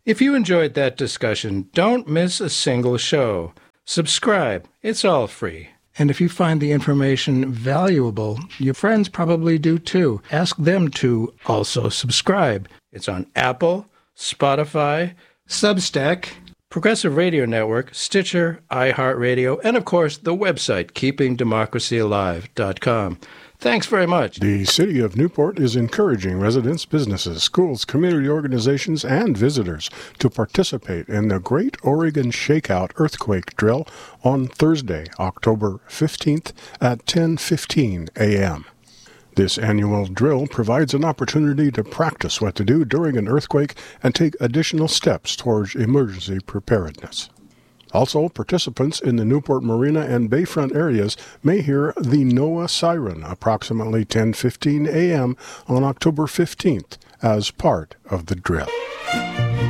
If you enjoyed that discussion, don't miss a single show. Subscribe. It's all free. And if you find the information valuable, your friends probably do too. Ask them to also subscribe. It's on Apple, Spotify, Substack, Progressive Radio Network, Stitcher, iHeartRadio, and of course the website keepingdemocracyalive.com. Thanks very much. The City of Newport is encouraging residents, businesses, schools, community organizations, and visitors to participate in the Great Oregon Shakeout Earthquake Drill on Thursday, October 15th at 10:15 a.m. This annual drill provides an opportunity to practice what to do during an earthquake and take additional steps towards emergency preparedness. Also, participants in the Newport Marina and Bayfront areas may hear the NOAA siren approximately 10:15 a.m. on October 15th as part of the drill.